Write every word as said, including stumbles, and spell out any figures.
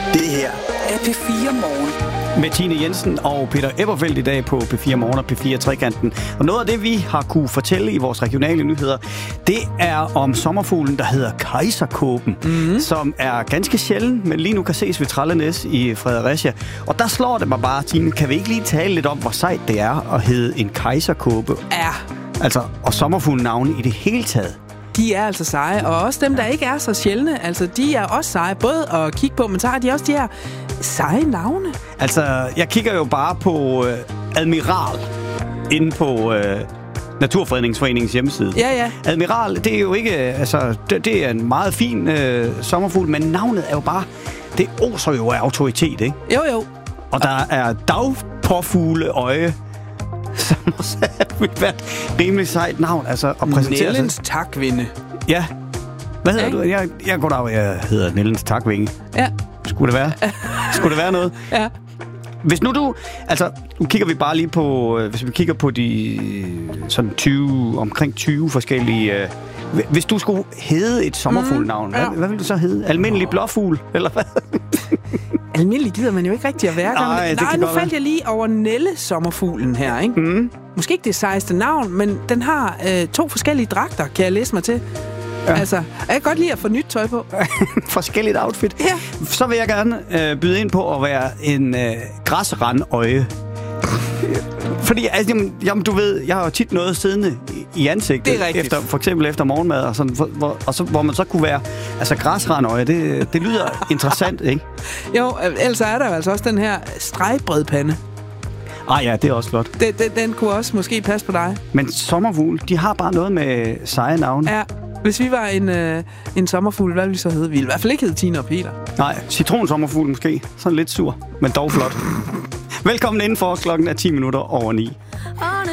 Det her er P fire Morgen. Med Tine Jensen og Peter Eberfeldt i dag på P fire Morgen og P fire Trekanten. Og noget af det, vi har kunne fortælle i vores regionale nyheder, det er om sommerfuglen, der hedder kejserkåben, mm-hmm. som er ganske sjælden, men lige nu kan ses ved Trællenæs i Fredericia. Og der slår det mig bare, Tine, kan vi ikke lige tale lidt om, hvor sejt det er at hedde en kejserkåbe? Ja. Altså, og sommerfuglnavne i det hele taget. De er altså seje, og også dem, der ikke er så sjældne, altså de er også seje, både at kigge på, men så har de også de her seje navne. Altså, jeg kigger jo bare på øh, Admiral inde på øh, Naturfredningsforeningens hjemmeside. Ja, ja. Admiral, det er jo ikke, altså, det, det er en meget fin øh, sommerfugl, men navnet er jo bare, det oser jo af autoritet, ikke? Jo, jo. Og der er dagpåfugleøje, som også vil være et rimelig sejt navn, altså at præsentere Nellens sig. takvinde. Ja. Hvad hedder Ja. du? Jeg, jeg går dag, jeg hedder Nellens takvinge. Ja. Skulle det være? Skulle det være noget? Ja. Hvis nu du, altså, nu kigger vi bare lige på, hvis vi kigger på de sådan tyve, omkring tyve forskellige, øh, hvis du skulle hedde et sommerfuglnavn, mm, ja. hvad, hvad vil du så hedde? Almindelig blåfugl, eller hvad? Almindelig gider man jo ikke rigtig at være. Nej, det Nej, kan nu godt faldt jeg lige over Nelle sommerfuglen her, ikke? Mm. Måske ikke det sejeste navn, men den har øh, to forskellige dragter, kan jeg læse mig til. Ja. Altså, jeg kan godt lide at få nyt tøj på. Forskelligt outfit. Ja. Så vil jeg gerne øh, byde ind på at være en øh, græsrandøje. Fordi, altså, jamen, jamen, du ved, jeg har jo tit noget siddende i, i ansigtet. Det er rigtigt. Efter, for eksempel efter morgenmad, og, sådan, hvor, hvor, og så, hvor man så kunne være, altså græsrandøje, det, det lyder interessant, ikke? Jo, ellers er der jo altså også den her stregbredpande. Ah ja, det er også flot. Den, den, den kunne også måske passe på dig. Men sommerfugl, de har bare noget med seje navne. Ja, hvis vi var en, øh, en sommerfugl, hvad ville vi så hedde? Vi ville i hvert fald ikke hedde Tine og Peter. Nej, citronsommerfugl måske. Sådan lidt sur, men dog flot. Velkommen indenfor, klokken er ti minutter over ni.